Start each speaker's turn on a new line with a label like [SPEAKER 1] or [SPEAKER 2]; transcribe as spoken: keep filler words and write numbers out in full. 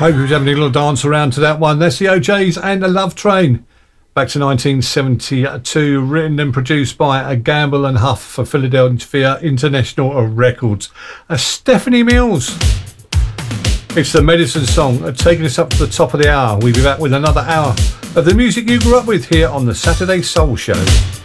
[SPEAKER 1] Hope you was having a little dance around to that one. That's the O Js and the Love Train. Back to nineteen seventy-two, written and produced by Gamble and Huff for Philadelphia International Records. Uh, Stephanie Mills. It's the Medicine Song, uh, taking us up to the top of the hour. We'll be back with another hour of the music you grew up with here on the Saturday Soul Show.